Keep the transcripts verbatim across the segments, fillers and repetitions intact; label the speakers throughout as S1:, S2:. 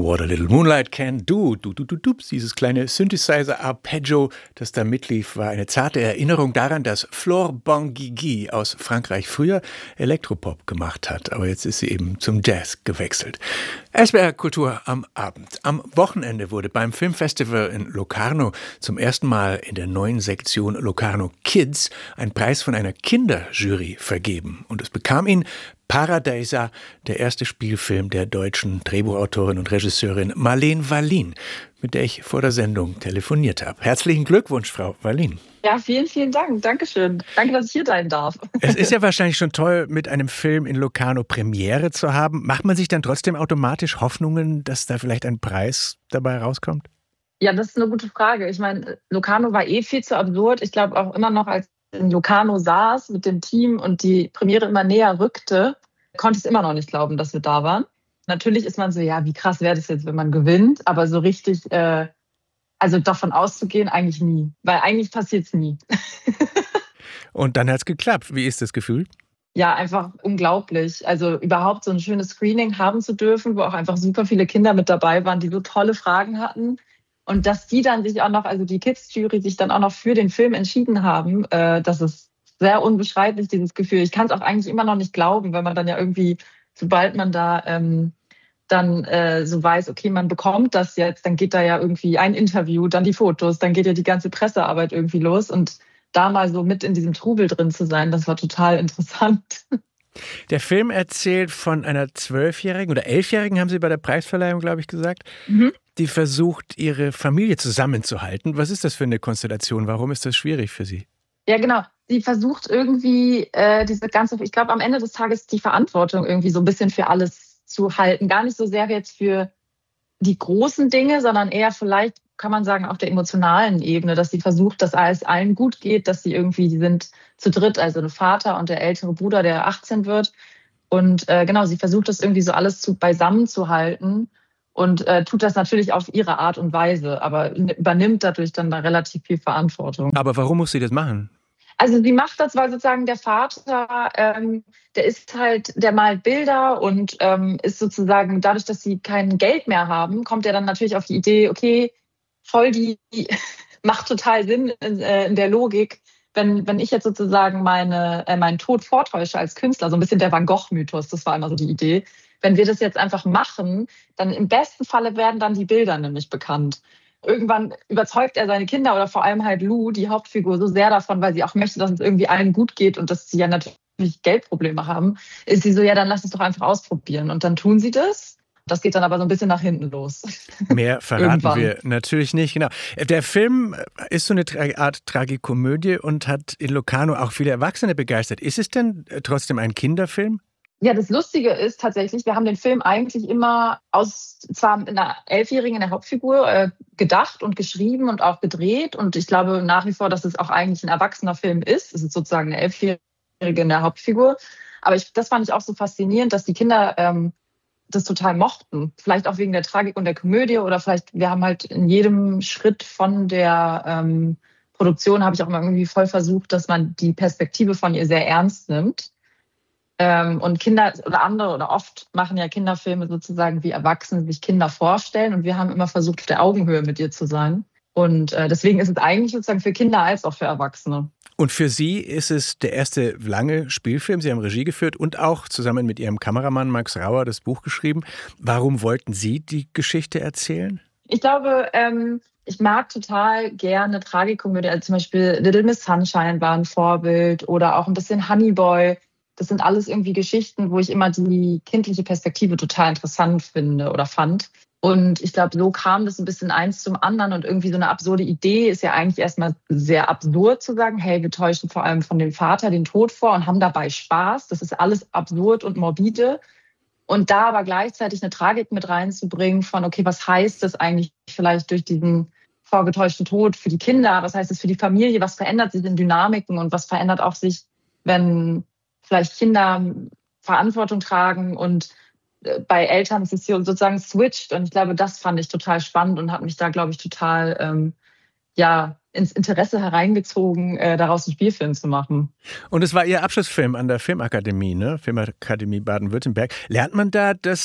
S1: What a Little Moonlight Can Do, du, du, du, dups, dieses kleine Synthesizer-Arpeggio, das da mitlief, war eine zarte Erinnerung daran, dass Flore Benguigui aus Frankreich früher Elektropop gemacht hat, aber jetzt ist sie eben zum Jazz gewechselt. S W R Kultur am Abend. Am Wochenende wurde beim Filmfestival in Locarno zum ersten Mal in der neuen Sektion Locarno Kids ein Preis von einer Kinderjury vergeben. Und es bekam ihn Paradeiser, der erste Spielfilm der deutschen Drehbuchautorin und Regisseurin Marleen Wallin, mit der ich vor der Sendung telefoniert habe. Herzlichen Glückwunsch, Frau Wallin.
S2: Ja, vielen, vielen Dank. Dankeschön. Danke, dass ich hier sein darf.
S1: Es ist ja wahrscheinlich schon toll, mit einem Film in Locarno Premiere zu haben. Macht man sich dann trotzdem automatisch Hoffnungen, dass da vielleicht ein Preis dabei rauskommt?
S2: Ja, das ist eine gute Frage. Ich meine, Locarno war eh viel zu absurd. Ich glaube auch immer noch, als in Locarno saß mit dem Team und die Premiere immer näher rückte, konnte ich es immer noch nicht glauben, dass wir da waren. Natürlich ist man so, ja, wie krass wäre das jetzt, wenn man gewinnt, aber so richtig, äh, also davon auszugehen, eigentlich nie, weil eigentlich passiert es nie.
S1: Und dann hat es geklappt. Wie ist das Gefühl?
S2: Ja, einfach unglaublich. Also überhaupt so ein schönes Screening haben zu dürfen, wo auch einfach super viele Kinder mit dabei waren, die so tolle Fragen hatten. Und dass die dann sich auch noch, also die Kids-Jury sich dann auch noch für den Film entschieden haben, äh, das ist sehr unbeschreiblich, dieses Gefühl. Ich kann es auch eigentlich immer noch nicht glauben, wenn man dann ja irgendwie, sobald man da ähm, dann äh, so weiß, okay, man bekommt das jetzt, dann geht da ja irgendwie ein Interview, dann die Fotos, dann geht ja die ganze Pressearbeit irgendwie los. Und da mal so mit in diesem Trubel drin zu sein, das war total interessant.
S1: Der Film erzählt von einer Zwölfjährigen oder Elfjährigen, haben Sie bei der Preisverleihung, glaube ich, gesagt,
S2: Mhm.
S1: die versucht, ihre Familie zusammenzuhalten. Was ist das für eine Konstellation? Warum ist das schwierig für Sie?
S2: Ja, genau. Sie versucht irgendwie äh, diese ganze, ich glaube, am Ende des Tages die Verantwortung irgendwie so ein bisschen für alles zu halten. Gar nicht so sehr jetzt für die großen Dinge, sondern eher vielleicht, kann man sagen, auf der emotionalen Ebene, dass sie versucht, dass alles allen gut geht, dass sie irgendwie, die sind zu dritt, also der Vater und der ältere Bruder, der achtzehn wird. Und äh, genau, sie versucht das irgendwie so alles zu, beisammen zu halten und äh, tut das natürlich auf ihre Art und Weise, aber übernimmt dadurch dann da relativ viel Verantwortung.
S1: Aber warum muss sie das machen?
S2: Also sie macht das, weil sozusagen der Vater, ähm, der ist halt, der malt Bilder und ähm, ist sozusagen, dadurch, dass sie kein Geld mehr haben, kommt er dann natürlich auf die Idee, okay, voll die, macht total Sinn in, äh, in der Logik, wenn, wenn ich jetzt sozusagen meine, äh, meinen Tod vortäusche als Künstler, so ein bisschen der Van Gogh-Mythos, das war immer so die Idee. Wenn wir das jetzt einfach machen, dann im besten Falle werden dann die Bilder nämlich bekannt. Irgendwann überzeugt er seine Kinder oder vor allem halt Lou, die Hauptfigur, so sehr davon, weil sie auch möchte, dass es irgendwie allen gut geht und dass sie ja natürlich Geldprobleme haben, ist sie so, ja, dann lass es doch einfach ausprobieren. Und dann tun sie das. Das geht dann aber so ein bisschen nach hinten los.
S1: Mehr verraten wir natürlich nicht, genau. Der Film ist so eine Art Tragikomödie und hat in Locarno auch viele Erwachsene begeistert. Ist es denn trotzdem ein Kinderfilm?
S2: Ja, das Lustige ist tatsächlich, wir haben den Film eigentlich immer aus, zwar mit einer Elfjährigen in der Hauptfigur äh, gedacht und geschrieben und auch gedreht. Und ich glaube nach wie vor, dass es auch eigentlich ein erwachsener Film ist. Es ist sozusagen eine Elfjährige in der Hauptfigur. Aber ich, das fand ich auch so faszinierend, dass die Kinder ähm, das total mochten. Vielleicht auch wegen der Tragik und der Komödie oder vielleicht, wir haben halt in jedem Schritt von der ähm, Produktion, habe ich auch immer irgendwie voll versucht, dass man die Perspektive von ihr sehr ernst nimmt. Ähm, und Kinder oder andere oder oft machen ja Kinderfilme sozusagen, wie Erwachsene sich Kinder vorstellen. Und wir haben immer versucht, auf der Augenhöhe mit ihr zu sein. Und äh, deswegen ist es eigentlich sozusagen für Kinder als auch für Erwachsene.
S1: Und für Sie ist es der erste lange Spielfilm. Sie haben Regie geführt und auch zusammen mit Ihrem Kameramann Max Rauer das Buch geschrieben. Warum wollten Sie die Geschichte erzählen?
S2: Ich glaube, ähm, ich mag total gerne Tragikomödie. Also zum Beispiel Little Miss Sunshine war ein Vorbild oder auch ein bisschen Honey Boy. Das sind alles irgendwie Geschichten, wo ich immer die kindliche Perspektive total interessant finde oder fand. Und ich glaube, so kam das ein bisschen eins zum anderen und irgendwie so eine absurde Idee ist ja eigentlich erstmal sehr absurd zu sagen, hey, wir täuschen vor allem von dem Vater den Tod vor und haben dabei Spaß. Das ist alles absurd und morbide. Und da aber gleichzeitig eine Tragik mit reinzubringen von, okay, was heißt das eigentlich vielleicht durch diesen vorgetäuschten Tod für die Kinder? Was heißt das für die Familie? Was verändert sich in Dynamiken und was verändert auch sich, wenn vielleicht Kinder Verantwortung tragen und bei Eltern ist es sozusagen switcht. Und ich glaube, das fand ich total spannend und hat mich da, glaube ich, total ähm, ja, ins Interesse hereingezogen, äh, daraus einen Spielfilm zu machen.
S1: Und es war Ihr Abschlussfilm an der Filmakademie, ne? Filmakademie Baden-Württemberg. Lernt man da das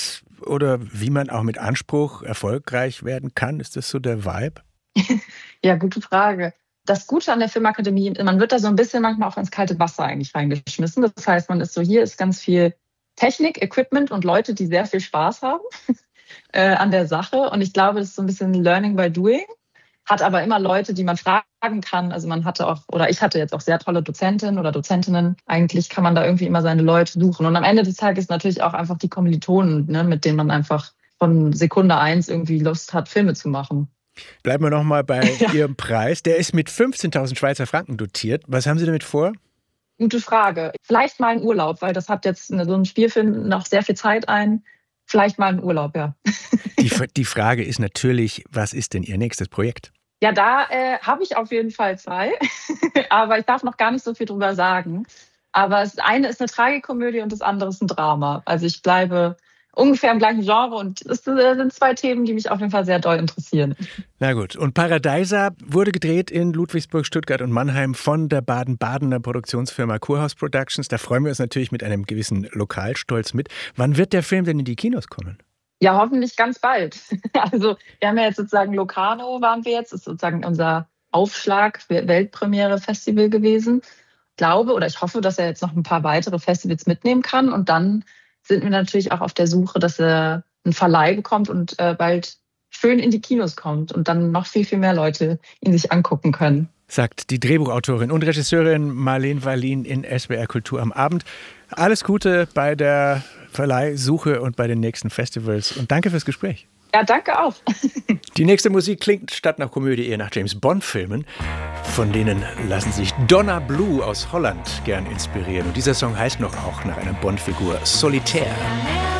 S1: oder wie man auch mit Anspruch erfolgreich werden kann? Ist das so der Vibe?
S2: Ja, gute Frage. Das Gute an der Filmakademie, man wird da so ein bisschen manchmal auch ins kalte Wasser eigentlich reingeschmissen. Das heißt, man ist so, hier ist ganz viel Technik, Equipment und Leute, die sehr viel Spaß haben äh, an der Sache. Und ich glaube, das ist so ein bisschen Learning by Doing. Hat aber immer Leute, die man fragen kann. Also man hatte auch, oder ich hatte jetzt auch sehr tolle Dozentinnen oder Dozentinnen. Eigentlich kann man da irgendwie immer seine Leute suchen. Und am Ende des Tages natürlich auch einfach die Kommilitonen, ne, mit denen man einfach von Sekunde eins irgendwie Lust hat, Filme zu machen.
S1: Bleiben wir noch mal bei ja. Ihrem Preis. Der ist mit fünfzehntausend Schweizer Franken dotiert. Was haben Sie damit vor?
S2: Gute Frage. Vielleicht mal einen Urlaub, weil das hat jetzt so ein Spielfilm noch sehr viel Zeit ein. Vielleicht mal einen Urlaub, ja.
S1: Die, die Frage ist natürlich, was ist denn Ihr nächstes Projekt?
S2: Ja, da äh, habe ich auf jeden Fall zwei. Aber ich darf noch gar nicht so viel drüber sagen. Aber das eine ist eine Tragikomödie und das andere ist ein Drama. Also ich bleibe ungefähr im gleichen Genre und es sind zwei Themen, die mich auf jeden Fall sehr doll interessieren.
S1: Na gut, und Paradeiser wurde gedreht in Ludwigsburg, Stuttgart und Mannheim von der Baden-Badener Produktionsfirma Kurhaus Productions. Da freuen wir uns natürlich mit einem gewissen Lokalstolz mit. Wann wird der Film denn in die Kinos kommen?
S2: Ja, hoffentlich ganz bald. Also wir haben ja jetzt sozusagen Locarno waren wir jetzt, das ist sozusagen unser Aufschlag, Weltpremiere-Festival gewesen. Ich glaube oder ich hoffe, dass er jetzt noch ein paar weitere Festivals mitnehmen kann und dann sind wir natürlich auch auf der Suche, dass er einen Verleih bekommt und äh, bald schön in die Kinos kommt und dann noch viel, viel mehr Leute ihn sich angucken können.
S1: Sagt die Drehbuchautorin und Regisseurin Marleen Wallin in S W R Kultur am Abend. Alles Gute bei der Verleihsuche und bei den nächsten Festivals und danke fürs Gespräch.
S2: Ja, danke auch.
S1: Die nächste Musik klingt statt nach Komödie eher nach James-Bond-Filmen. Von denen lassen sich Donna Blue aus Holland gern inspirieren. Und dieser Song heißt noch auch nach einer Bond-Figur Solitaire.